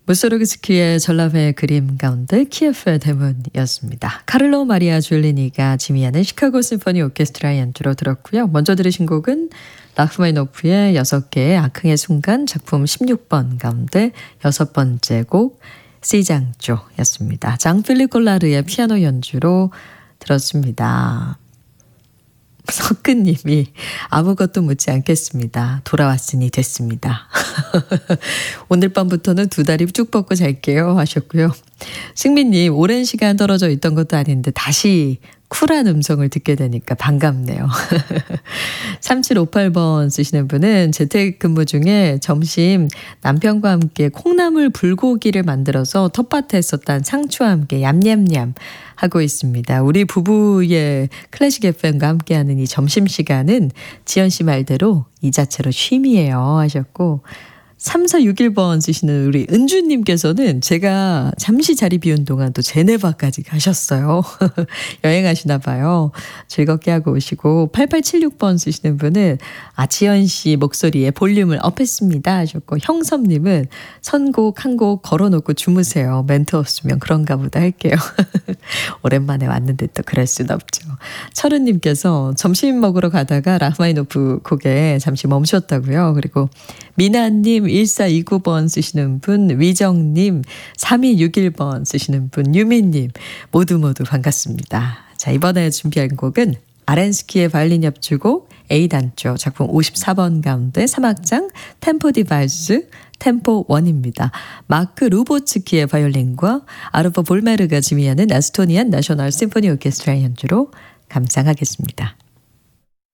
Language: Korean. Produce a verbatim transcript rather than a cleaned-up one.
무소르그스키의 전람회 그림 가운데 키예프의 대문이었습니다. 카를로 마리아 줄리니가 지휘하는 시카고 심포니 오케스트라의 연주로 들었고요. 먼저 들으신 곡은 라흐마니노프의 여섯 개의 악흥의 순간 작품 십육 번 가운데 여섯 번째 곡 C장조였습니다. 장필립 콜라르의 피아노 연주로 들었습니다. 석근님이 아무것도 묻지 않겠습니다. 돌아왔으니 됐습니다. 오늘 밤부터는 두 다리 쭉 뻗고 잘게요 하셨고요. 승민님 오랜 시간 떨어져 있던 것도 아닌데 다시 쿨한 음성을 듣게 되니까 반갑네요. 삼칠오팔 번 쓰시는 분은 재택근무 중에 점심 남편과 함께 콩나물 불고기를 만들어서 텃밭에 있었던 상추와 함께 얌얌얌 하고 있습니다. 우리 부부의 클래식 에프엠과 함께하는 이 점심시간은 지연 씨 말대로 이 자체로 쉼이에요 하셨고, 삼사육일 번 쓰시는 우리 은주님께서는 제가 잠시 자리 비운 동안 또 제네바까지 가셨어요. 여행하시나 봐요. 즐겁게 하고 오시고, 팔팔칠육 번 쓰시는 분은 아 지연 씨 목소리에 볼륨을 업했습니다 하셨고, 형섭님은 선곡 한 곡 걸어놓고 주무세요. 멘트 없으면 그런가 보다 할게요. 오랜만에 왔는데 또 그럴 순 없죠. 철은님께서 점심 먹으러 가다가 라흐마니노프 곡에 잠시 멈췄다고요. 그리고 미나님 일사이구 번 쓰시는 분, 위정님, 삼이육일 번 쓰시는 분, 유미님 모두 모두 반갑습니다. 자, 이번에 준비한 곡은 아렌스키의 바이올린 협주곡 A단조 작품 오십사 번 가운데 삼 악장 템포 디바이스 템포 일입니다. 마크 루보츠키의 바이올린과 아르보 볼메르가 지휘하는 에스토니안 내셔널 심포니 오케스트라 연주로 감상하겠습니다.